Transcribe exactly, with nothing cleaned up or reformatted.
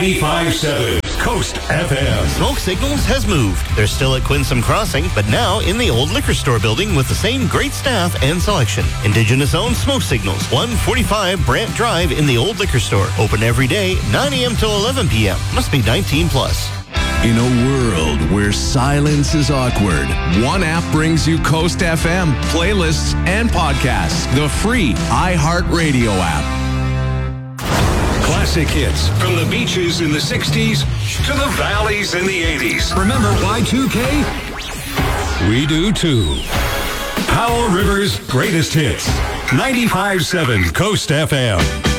ninety-five seven Coast F M. Smoke Signals has moved. They're still at Quinsam Crossing, but now in the old liquor store building with the same great staff and selection. Indigenous-owned Smoke Signals, one forty-five Brant Drive in the old liquor store. Open every day, nine a.m. till eleven p.m. Must be nineteen plus. In a world where silence is awkward, one app brings you Coast F M, playlists, and podcasts. The free iHeartRadio app. Classic hits from the beaches in the sixties to the valleys in the eighties. Remember Y two K? We do too. Powell River's greatest hits. ninety-five seven Coast F M.